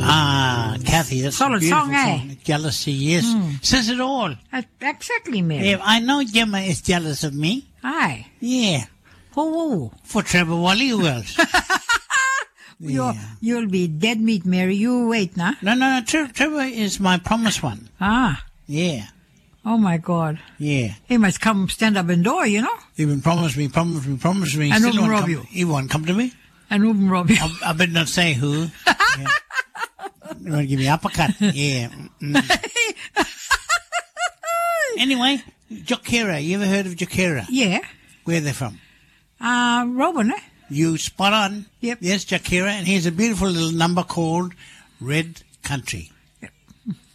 Kathy, that's Solid a beautiful song, eh? Jealousy, yes. Says it all. Exactly, Mary. Yeah, I know Gemma is jealous of me. Aye. Yeah. Who? For Trevor Wally, who else? You'll be dead meat, Mary. You wait, nah? No. Trevor is my promised one. Ah. Yeah. Oh, my God. Yeah. He must come stand up in door, you know? He been promised me. And who will rob you? He won't come to me. And who will rob you? I better not say who. Yeah. You want to give me uppercut? Yeah. Anyway, Jokera. You ever heard of Jokera? Yeah. Where are they from? Robin, eh? You spot on. Yep. Yes, Jokera. And here's a beautiful little number called Red Country. Yep.